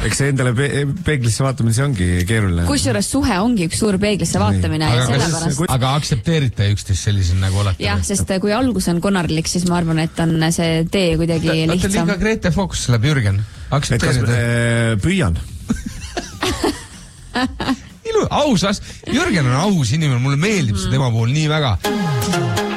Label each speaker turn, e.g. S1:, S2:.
S1: Eks see endale peeglisse vaatamine, see ongi keeruline.
S2: Kusjuures suhe ongi üks suur peeglisse vaatamine.
S3: Aga aktsepteerite üksteist sellisel nagu olete?
S2: Jah, sest kui algus on konarlik, siis ma arvan, et on see tee kuidagi lihtsam.
S3: Vaata liiga Grete Focus läheb Jürgen.
S1: Püüan.
S3: Aus, Jürgen on aus inimene, mulle meeldib see tema puhul nii väga.